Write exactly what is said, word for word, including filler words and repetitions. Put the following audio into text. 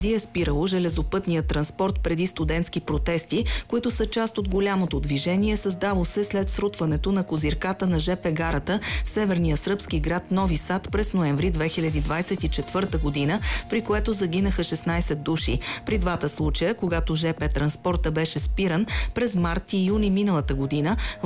е спирало железопътния транспорт преди студентски протести, които са част от голямото движение, създало се след срутването на козирката на жп гарата в северния сръбски град Нови Сад през ноември две хиляди двадесет и четвърта година, при което загинаха шестнадесет души. При двата случая, когато жп транспорта беше спиран през март и юни миналата година,